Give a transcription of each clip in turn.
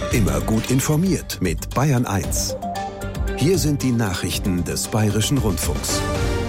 Immer gut informiert mit Bayern 1. Hier sind die Nachrichten des Bayerischen Rundfunks.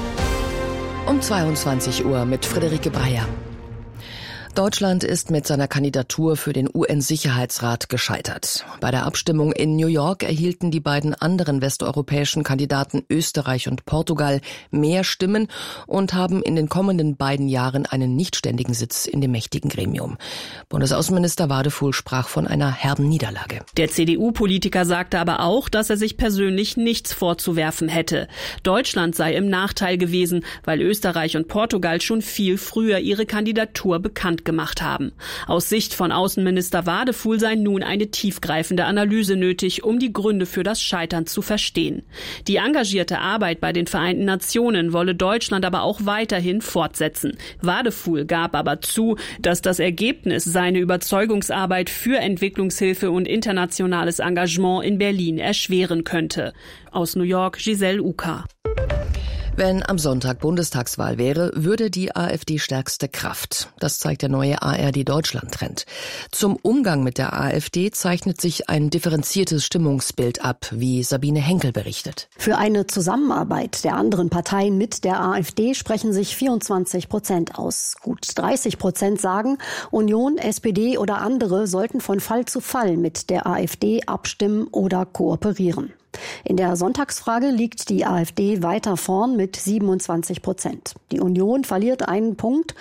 Um 22 Uhr mit Friederike Breyer. Deutschland ist mit seiner Kandidatur für den UN-Sicherheitsrat gescheitert. Bei der Abstimmung in New York erhielten die beiden anderen westeuropäischen Kandidaten Österreich und Portugal mehr Stimmen und haben in den kommenden beiden Jahren einen nichtständigen Sitz in dem mächtigen Gremium. Bundesaußenminister Wadefuhl sprach von einer herben Niederlage. Der CDU-Politiker sagte aber auch, dass er sich persönlich nichts vorzuwerfen hätte. Deutschland sei im Nachteil gewesen, weil Österreich und Portugal schon viel früher ihre Kandidatur bekannt gemacht haben. Aus Sicht von Außenminister Wadefuhl sei nun eine tiefgreifende Analyse nötig, um die Gründe für das Scheitern zu verstehen. Die engagierte Arbeit bei den Vereinten Nationen wolle Deutschland aber auch weiterhin fortsetzen. Wadefuhl gab aber zu, dass das Ergebnis seine Überzeugungsarbeit für Entwicklungshilfe und internationales Engagement in Berlin erschweren könnte. Aus New York, Giselle Uka. Wenn am Sonntag Bundestagswahl wäre, würde die AfD stärkste Kraft. Das zeigt der neue ARD-Deutschland-Trend. Zum Umgang mit der AfD zeichnet sich ein differenziertes Stimmungsbild ab, wie Sabine Henkel berichtet. Für eine Zusammenarbeit der anderen Parteien mit der AfD sprechen sich 24% aus. Gut 30% sagen, Union, SPD oder andere sollten von Fall zu Fall mit der AfD abstimmen oder kooperieren. In der Sonntagsfrage liegt die AfD weiter vorn mit 27%. Die Union verliert einen Punkt,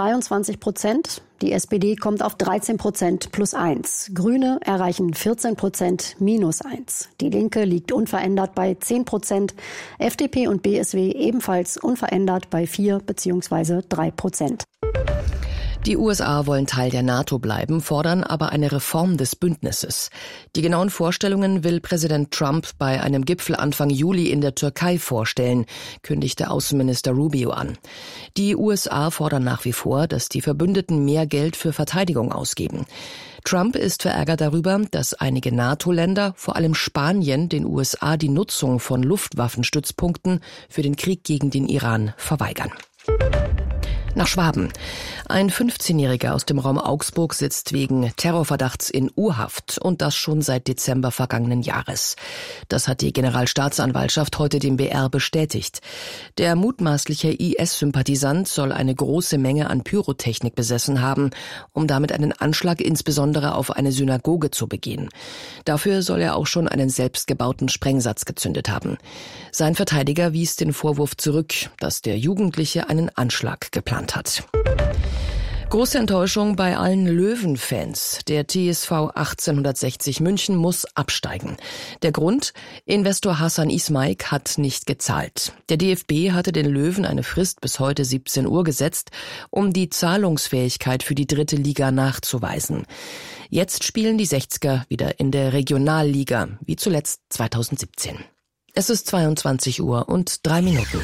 23%. Die SPD kommt auf 13% plus 1. Grüne erreichen 14% minus 1. Die Linke liegt unverändert bei 10%. FDP und BSW ebenfalls unverändert bei 4 bzw. 3%. Die USA wollen Teil der NATO bleiben, fordern aber eine Reform des Bündnisses. Die genauen Vorstellungen will Präsident Trump bei einem Gipfel Anfang Juli in der Türkei vorstellen, kündigte Außenminister Rubio an. Die USA fordern nach wie vor, dass die Verbündeten mehr Geld für Verteidigung ausgeben. Trump ist verärgert darüber, dass einige NATO-Länder, vor allem Spanien, den USA die Nutzung von Luftwaffenstützpunkten für den Krieg gegen den Iran verweigern. Nach Schwaben. Ein 15-Jähriger aus dem Raum Augsburg sitzt wegen Terrorverdachts in U-Haft und das schon seit Dezember vergangenen Jahres. Das hat die Generalstaatsanwaltschaft heute dem BR bestätigt. Der mutmaßliche IS-Sympathisant soll eine große Menge an Pyrotechnik besessen haben, um damit einen Anschlag insbesondere auf eine Synagoge zu begehen. Dafür soll er auch schon einen selbstgebauten Sprengsatz gezündet haben. Sein Verteidiger wies den Vorwurf zurück, dass der Jugendliche einen Anschlag geplant hat. Große Enttäuschung bei allen Löwen-Fans. Der TSV 1860 München muss absteigen. Der Grund? Investor Hasan Ismaik hat nicht gezahlt. Der DFB hatte den Löwen eine Frist bis heute 17 Uhr gesetzt, um die Zahlungsfähigkeit für die 3. Liga nachzuweisen. Jetzt spielen die 60er wieder in der Regionalliga, wie zuletzt 2017. Es ist 22 Uhr und 3 Minuten.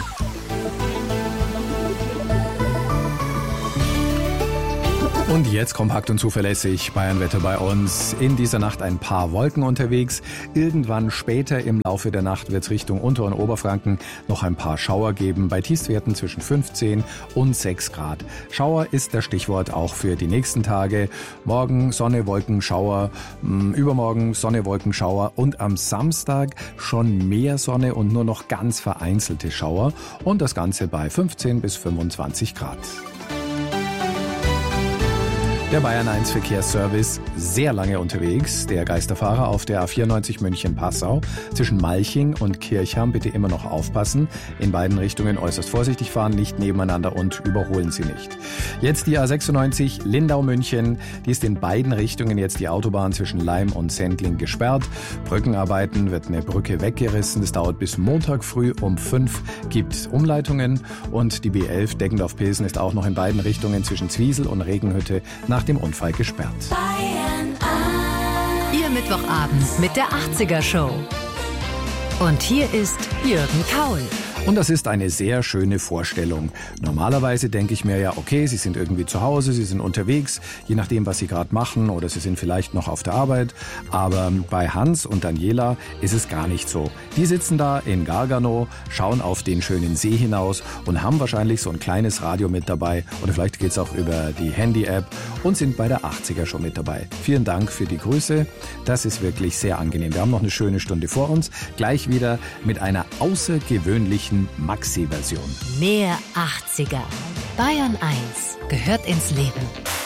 Und jetzt kompakt und zuverlässig Bayernwetter bei uns. In dieser Nacht ein paar Wolken unterwegs. Irgendwann später im Laufe der Nacht wird es Richtung Unter- und Oberfranken noch ein paar Schauer geben. Bei Tiefstwerten zwischen 15 und 6 Grad. Schauer ist das Stichwort auch für die nächsten Tage. Morgen Sonne, Wolken, Schauer. Übermorgen Sonne, Wolken, Schauer. Und am Samstag schon mehr Sonne und nur noch ganz vereinzelte Schauer. Und das Ganze bei 15 bis 25 Grad. Der Bayern 1 Verkehrsservice sehr lange unterwegs. Der Geisterfahrer auf der A94 München-Passau zwischen Malching und Kirchham bitte immer noch aufpassen. In beiden Richtungen äußerst vorsichtig fahren, nicht nebeneinander und überholen Sie nicht. Jetzt die A96 Lindau-München. Die ist in beiden Richtungen jetzt die Autobahn zwischen Laim und Sendling gesperrt. Brückenarbeiten wird eine Brücke weggerissen. Das dauert bis Montag früh um 5. Gibt Umleitungen. Und die B11 Deggendorf-Pilsen ist auch noch in beiden Richtungen zwischen Zwiesel und Regenhütte nach dem Unfall gesperrt. Ihr Mittwochabend mit der 80er Show. Und hier ist Jürgen Kaul. Und das ist eine sehr schöne Vorstellung. Normalerweise denke ich mir ja, okay, Sie sind irgendwie zu Hause, Sie sind unterwegs, je nachdem, was Sie gerade machen, oder Sie sind vielleicht noch auf der Arbeit. Aber bei Hans und Daniela ist es gar nicht so. Die sitzen da in Gargano, schauen auf den schönen See hinaus und haben wahrscheinlich so ein kleines Radio mit dabei. Oder vielleicht geht es auch über die Handy-App und sind bei der 80er schon mit dabei. Vielen Dank für die Grüße. Das ist wirklich sehr angenehm. Wir haben noch eine schöne Stunde vor uns. Gleich wieder mit einer außergewöhnlichen Maxi-Version. Mehr 80er. Bayern 1 gehört ins Leben.